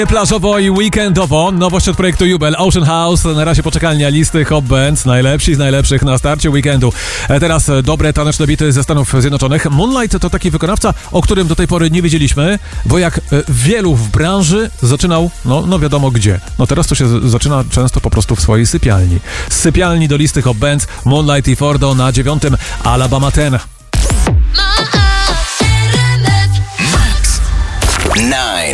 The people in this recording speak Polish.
Plażowo i weekendowo. Nowość od projektu Jubel, Ocean House. Na razie poczekalnia listy Hot Bands. Najlepsi z najlepszych na starcie weekendu. Teraz dobre taneczne bity ze Stanów Zjednoczonych. Moonlight to taki wykonawca, o którym do tej pory nie wiedzieliśmy, bo jak wielu w branży zaczynał, no wiadomo gdzie. No teraz to się zaczyna często po prostu w swojej sypialni. Z sypialni do listy Hot Bands, Moonlight i Fordo na 9. Alabama 10. Max 9